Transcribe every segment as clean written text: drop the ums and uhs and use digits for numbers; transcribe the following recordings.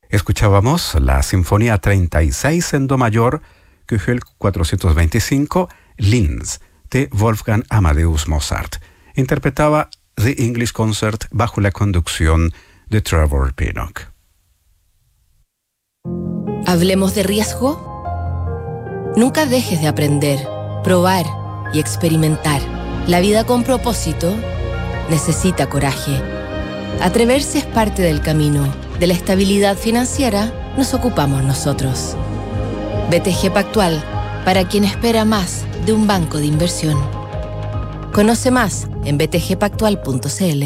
Escuchábamos la Sinfonía 36 en Do mayor, Köchel 425, Linz, de Wolfgang Amadeus Mozart. Interpretaba The English Concert bajo la conducción de Trevor Pinnock. ¿Hablemos de riesgo? Nunca dejes de aprender, probar y experimentar. La vida con propósito necesita coraje. Atreverse es parte del camino. De la estabilidad financiera nos ocupamos nosotros. BTG Pactual, para quien espera más de un banco de inversión. Conoce más en btgpactual.cl.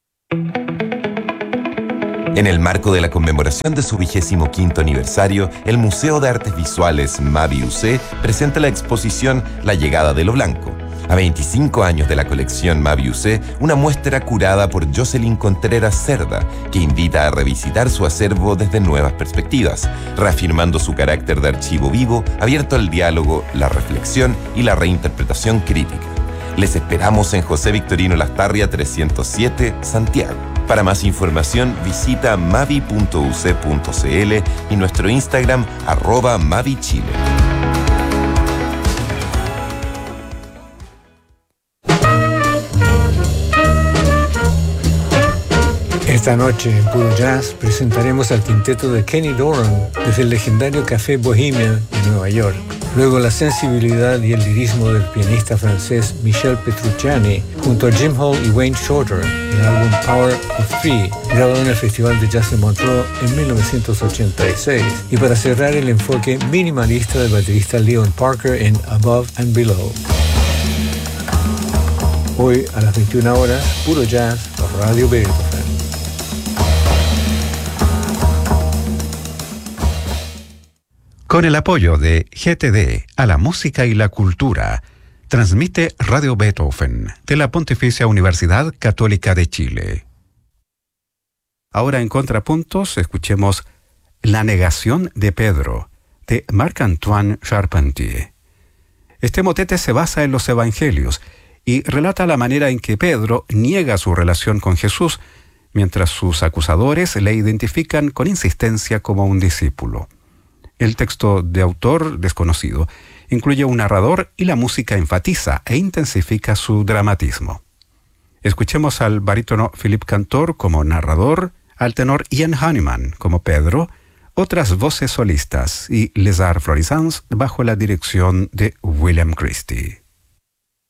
En el marco de la conmemoración de su 25º aniversario, el Museo de Artes Visuales Mavi UC presenta la exposición La llegada de lo blanco. A 25 años de la colección Mavi UC, una muestra curada por Jocelyn Contreras Cerda, que invita a revisitar su acervo desde nuevas perspectivas, reafirmando su carácter de archivo vivo, abierto al diálogo, la reflexión y la reinterpretación crítica. Les esperamos en José Victorino Lastarria 307, Santiago. Para más información, visita mavi.uc.cl y nuestro Instagram @mavichile. Esta noche en Puro Jazz presentaremos al quinteto de Kenny Dorham desde el legendario Café Bohemia de Nueva York. Luego la sensibilidad y el lirismo del pianista francés Michel Petrucciani junto a Jim Hall y Wayne Shorter, el álbum Power of Three, grabado en el Festival de Jazz de Montreux en 1986. Y para cerrar, el enfoque minimalista del baterista Leon Parker en Above and Below. Hoy a las 21 horas, Puro Jazz por Radio Beethoven. Con el apoyo de GTD a la música y la cultura, transmite Radio Beethoven de la Pontificia Universidad Católica de Chile. Ahora en Contrapuntos escuchemos La negación de Pedro, de Marc-Antoine Charpentier. Este motete se basa en los Evangelios y relata la manera en que Pedro niega su relación con Jesús, mientras sus acusadores le identifican con insistencia como un discípulo. El texto, de autor desconocido, incluye un narrador y la música enfatiza e intensifica su dramatismo. Escuchemos al barítono Philippe Cantor como narrador, al tenor Ian Honeyman como Pedro, otras voces solistas y Les Arts Florissants bajo la dirección de William Christie.